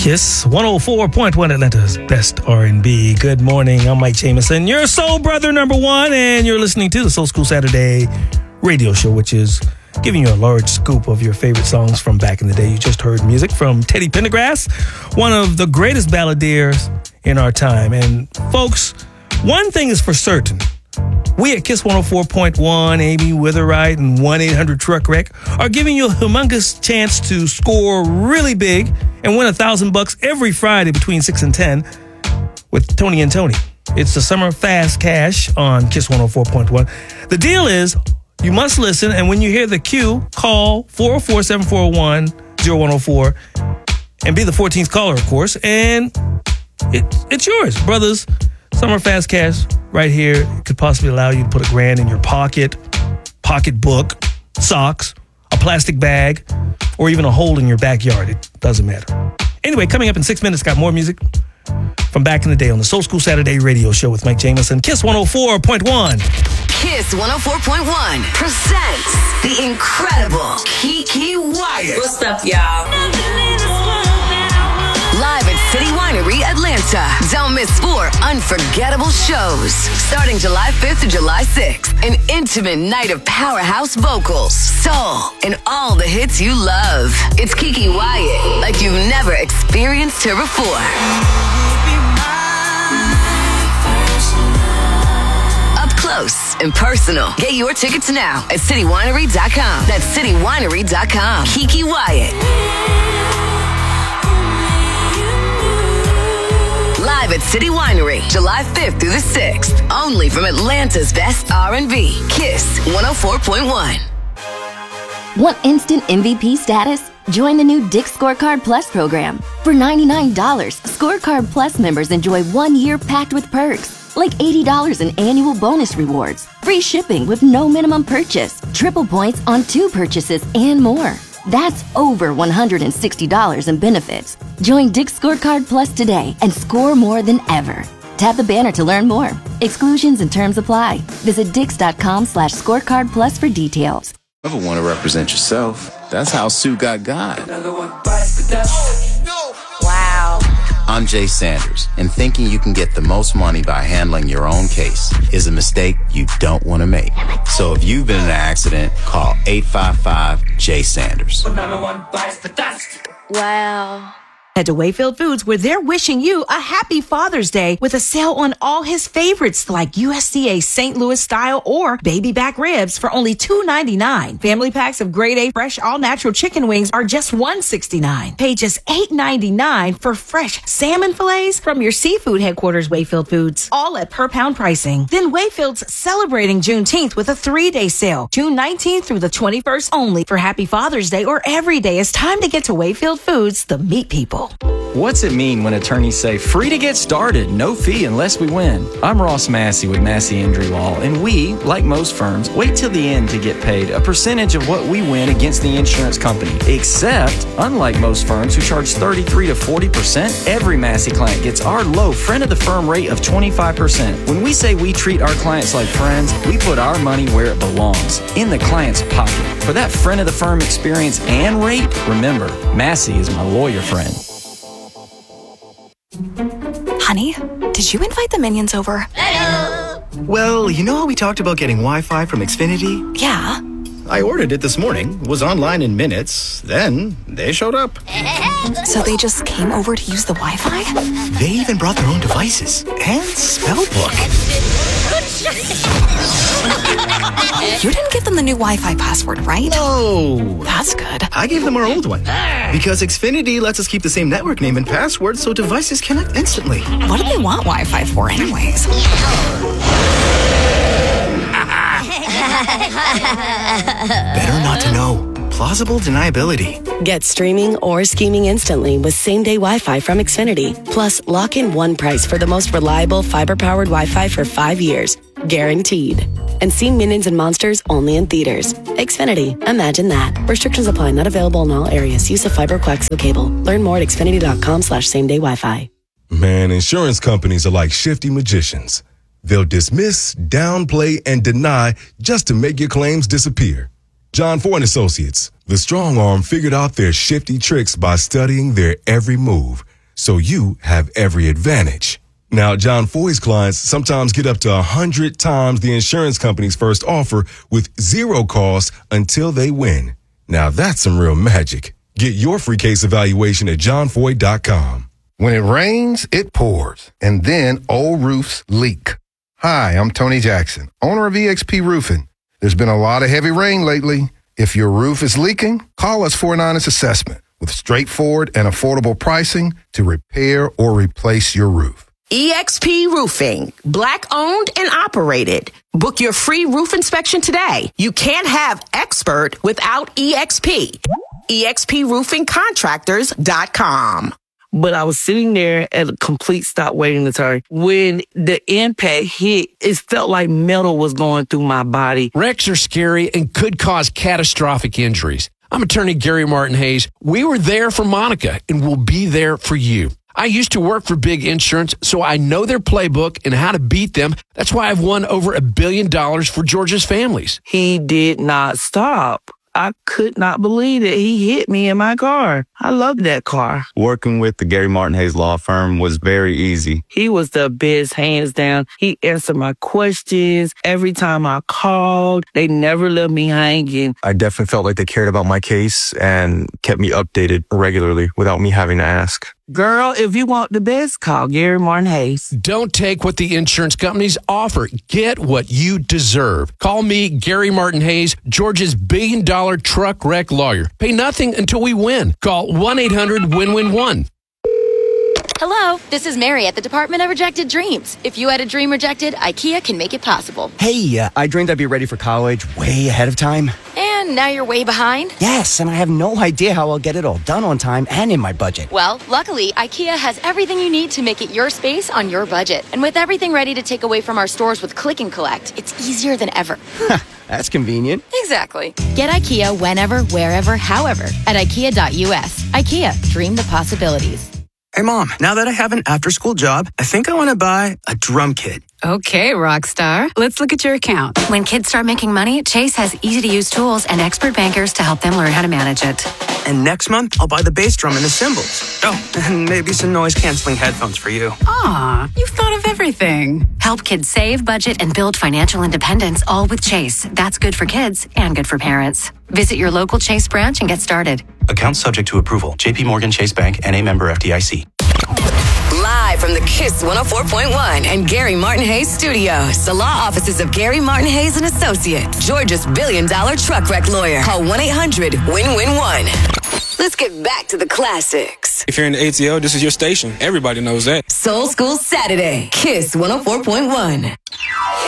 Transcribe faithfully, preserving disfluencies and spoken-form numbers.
Kiss one oh four point one, Atlanta's best R and B. Good morning, I'm Mike Jameson, your soul brother number one, and you're listening to the Soul School Saturday radio show, which is giving you a large scoop of your favorite songs from back in the day. You just heard music from Teddy Pendergrass, one of the greatest balladeers in our time. And folks, one thing is for certain. We at Kiss one oh four point one, Amy Witherite, and one eight hundred truck wreck are giving you a humongous chance to score really big and win a thousand bucks every Friday between six and ten with Tony and Tony. It's the Summer Fast Cash on Kiss one oh four point one. The deal is you must listen, and when you hear the cue, call four oh four, seven four one, oh one oh four and be the fourteenth caller, of course, and it, it's yours, brothers. Summer Fast Cash right here. It could possibly allow you to put a grand in your pocket, pocketbook, socks, a plastic bag, or even a hole in your backyard. It doesn't matter. Anyway, coming up in six minutes, got more music from back in the day on the Soul School Saturday radio show with Mike Jameson. Kiss one oh four point one. Kiss one oh four point one presents the incredible Keke Wyatt. What's up, y'all? Live at City Winery, Atlanta. Don't miss four unforgettable shows. Starting July fifth to July sixth. An intimate night of powerhouse vocals, soul, and all the hits you love. It's Keke Wyatt, like you've never experienced her before. Up close and personal. Get your tickets now at city winery dot com. That's city winery dot com. Keke Wyatt. Live at City Winery, July fifth through the sixth. Only from Atlanta's best R and B. Kiss one oh four point one. Want instant M V P status? Join the new Dick's Scorecard Plus program. For ninety-nine dollars, Scorecard Plus members enjoy one year packed with perks, like eighty dollars in annual bonus rewards, free shipping with no minimum purchase, triple points on two purchases, and more. That's over one hundred sixty dollars in benefits. Join Dick's Scorecard Plus today and score more than ever. Tap the banner to learn more. Exclusions and terms apply. Visit dix.com slash scorecard plus for details. Never want to represent yourself. That's how Sue got God. Wow. I'm Jay Sanders, and thinking you can get the most money by handling your own case is a mistake you don't want to make. So if you've been in an accident, call eight five five J Sanders. Wow. Head to Wayfield Foods, where they're wishing you a happy Father's Day with a sale on all his favorites like U S D A Saint Louis style or baby back ribs for only two ninety-nine. Family packs of grade A fresh all natural chicken wings are just one sixty-nine. Pay just eight ninety-nine for fresh salmon fillets from your seafood headquarters, Wayfield Foods. All at per pound pricing. Then Wayfield's celebrating Juneteenth with a three-day sale, June nineteenth through the twenty-first only for Happy Father's Day or every day. It's time to get to Wayfield Foods, the meat people. What's it mean when attorneys say free to get started, no fee unless we win? I'm Ross Massey with Massey Injury Law, and we, like most firms, wait till the end to get paid a percentage of what we win against the insurance company. Except, unlike most firms who charge thirty-three to forty percent, every Massey client gets our low friend of the firm rate of twenty-five percent. When we say we treat our clients like friends, we put our money where it belongs, in the client's pocket. For that friend of the firm experience and rate, remember, Massey is my lawyer friend. Honey, did you invite the minions over? Hello. Well, you know how we talked about getting Wi-Fi from Xfinity? Yeah. I ordered it this morning, was online in minutes, then they showed up. So they just came over to use the Wi-Fi? They even brought their own devices and spell book. You didn't give them the new Wi-Fi password, right? No. That's good. I gave them our old one. Because Xfinity lets us keep the same network name and password so devices connect instantly. What do they want Wi-Fi for anyways? Better not to know. Plausible deniability. Get streaming or scheming instantly with same-day Wi-Fi from Xfinity. Plus, lock in one price for the most reliable fiber-powered Wi-Fi for five years. Guaranteed. And see Minions and Monsters only in theaters. Xfinity. Imagine that. Restrictions apply. Not available in all areas. Use of fiber coaxial cable. Learn more at xfinity.com slash same-day Wi-Fi. Man, insurance companies are like shifty magicians. They'll dismiss, downplay, and deny just to make your claims disappear. John Ford and Associates, the strong arm figured out their shifty tricks by studying their every move. so you have every advantage. Now, John Foy's clients sometimes get up to one hundred times the insurance company's first offer with zero cost until they win. Now, that's some real magic. Get your free case evaluation at john foy dot com. When it rains, it pours, and then old roofs leak. Hi, I'm Tony Jackson, owner of E X P Roofing. There's been a lot of heavy rain lately. If your roof is leaking, call us for an honest assessment with straightforward and affordable pricing to repair or replace your roof. E X P Roofing, Black owned and operated. Book your free roof inspection today. You can't have expert without E X P. E X P roofing contractors dot com. But I was sitting there at a complete stop waiting to turn. When the impact hit, it felt like metal was going through my body. Wrecks are scary and could cause catastrophic injuries. I'm attorney Gary Martin Hayes. We were there for Monica and we'll be there for you. I used to work for Big Insurance, so I know their playbook and how to beat them. That's why I've won over a billion dollars for Georgia's families. He did not stop. I could not believe that he hit me in my car. I love that car. Working with the Gary Martin Hayes Law Firm was very easy. He was the best, hands down. He answered my questions every time I called. They never left me hanging. I definitely felt like they cared about my case and kept me updated regularly without me having to ask. Girl, if you want the best, call Gary Martin Hayes. Don't take what the insurance companies offer. Get what you deserve. Call me, Gary Martin Hayes, Georgia's billion dollar truck wreck lawyer. Pay nothing until we win. Call one eight hundred win win one. Hello, this is Mary at the Department of Rejected Dreams. If you had a dream rejected, IKEA can make it possible. Hey, uh, I dreamed I'd be ready for college way ahead of time. And now you're way behind? Yes, and I have no idea how I'll get it all done on time and in my budget. Well, luckily, IKEA has everything you need to make it your space on your budget. And with everything ready to take away from our stores with Click and Collect, it's easier than ever. That's convenient. Exactly. Get IKEA whenever, wherever, however at ikea dot U S. IKEA, dream the possibilities. Hey, Mom, now that I have an after-school job, I think I want to buy a drum kit. Okay, Rockstar. Let's look at your account. When kids start making money, Chase has easy-to-use tools and expert bankers to help them learn how to manage it. And next month, I'll buy the bass drum and the cymbals. Oh, and maybe some noise-canceling headphones for you. Aw, you've thought of everything. Help kids save, budget, and build financial independence, all with Chase. That's good for kids and good for parents. Visit your local Chase branch and get started. Account subject to approval. J P Morgan Chase Bank and a member F D I C. Live from the Kiss one oh four point one and Gary Martin Hayes Studios, the law offices of Gary Martin Hayes and Associates, Georgia's billion dollar truck wreck lawyer. Call one eight hundred win win one. Let's get back to the classics. If you're in the A T L, this is your station. Everybody knows that. Soul School Saturday, Kiss one oh four point one.